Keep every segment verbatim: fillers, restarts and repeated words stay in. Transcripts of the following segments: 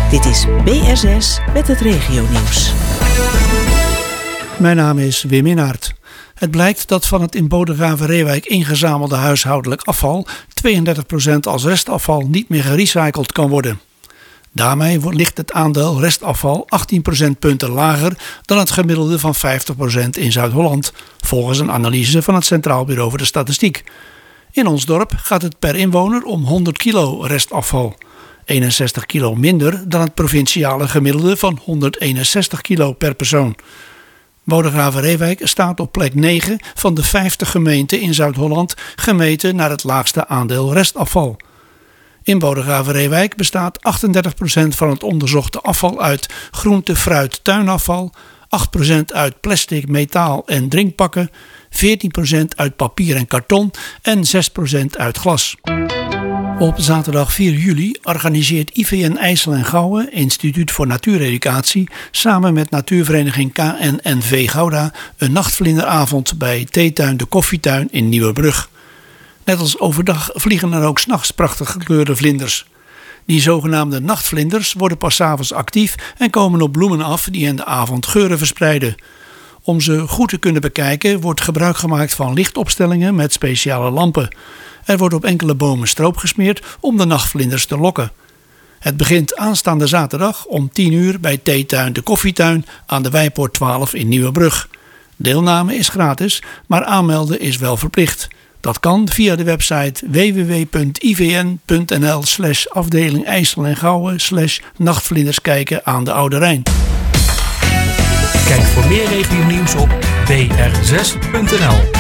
Dit is B S S met het regionieuws. Mijn naam is Wim Inhart. Het blijkt dat van het in Bodegraven-Reewijk ingezamelde huishoudelijk afval tweeëndertig procent als restafval niet meer gerecycled kan worden. Daarmee ligt het aandeel restafval achttien procentpunten lager dan het gemiddelde van vijftig procent in Zuid-Holland, volgens een analyse van het Centraal Bureau voor de Statistiek. In ons dorp gaat het per inwoner om honderd kilo restafval. eenenzestig kilo minder dan het provinciale gemiddelde van honderdeenenzestig kilo per persoon. Bodegraven-Reewijk staat op plek negen van de vijftig gemeenten in Zuid-Holland gemeten naar het laagste aandeel restafval. In Bodegraven-Reewijk bestaat achtendertig procent van het onderzochte afval uit groente, fruit, tuinafval, acht procent uit plastic, metaal en drinkpakken, veertien procent uit papier en karton en zes procent uit glas. Op zaterdag vier juli organiseert I V N IJssel en Gouwen, Instituut voor Natuureducatie, samen met natuurvereniging K N N V Gouda een nachtvlinderavond bij Theetuin de Koffietuin in Nieuwerbrug. Net als overdag vliegen er ook 's nachts prachtig gekleurde vlinders. Die zogenaamde nachtvlinders worden pas 's avonds actief en komen op bloemen af die in de avond geuren verspreiden. Om ze goed te kunnen bekijken wordt gebruik gemaakt van lichtopstellingen met speciale lampen. Er wordt op enkele bomen stroop gesmeerd om de nachtvlinders te lokken. Het begint aanstaande zaterdag om tien uur bij Theetuin de Koffietuin aan de Wijpoort twaalf in Nieuwerbrug. Deelname is gratis, maar aanmelden is wel verplicht. Dat kan via de website w w w punt i v n punt n l slash afdeling IJssel en Gouwen slash nachtvlinders kijken aan de Oude Rijn. Kijk voor meer regionieuws op b r zes punt n l.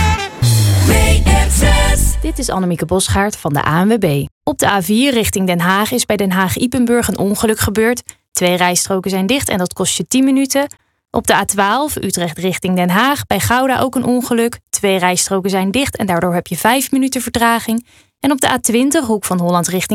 Dit is Annemieke Bosgaard van de A N W B. Op de A vier richting Den Haag is bij Den Haag-Ypenburg een ongeluk gebeurd. Twee rijstroken zijn dicht en dat kost je tien minuten. Op de A twaalf Utrecht richting Den Haag bij Gouda ook een ongeluk. Twee rijstroken zijn dicht en daardoor heb je vijf minuten vertraging. En op de A twintig Hoek van Holland richting